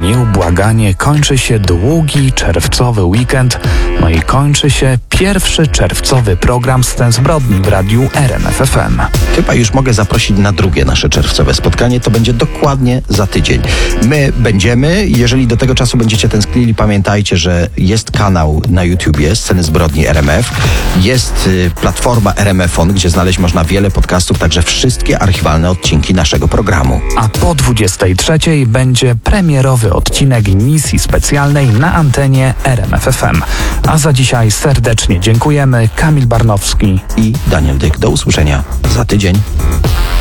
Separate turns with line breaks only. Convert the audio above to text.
Nieubłaganie kończy się długi czerwcowy weekend, no i kończy się pierwszy czerwcowy program Scen zbrodni w radiu RMF FM.
Chyba już mogę zaprosić na drugie nasze czerwcowe spotkanie. To będzie dokładnie za tydzień. My będziemy, jeżeli do tego czasu będziecie tęsknili, pamiętajcie, że jest kanał na YouTubie Sceny zbrodni RMF. Jest platforma RMF-on, gdzie znaleźć można wiele podcastów, także wszystkie archiwalne odcinki naszego programu.
A po 23:00 będzie premierowy odcinek misji specjalnej na antenie RMF FM. A za dzisiaj serdecznie dziękujemy. Kamil Barnowski
i Daniel Dyk. Do usłyszenia za tydzień.